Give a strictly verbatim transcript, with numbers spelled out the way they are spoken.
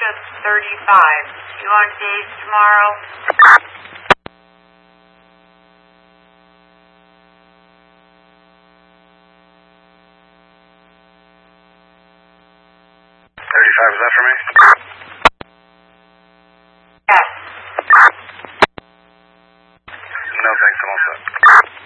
just thirty-five. You on days tomorrow? thirty-five, is that for me?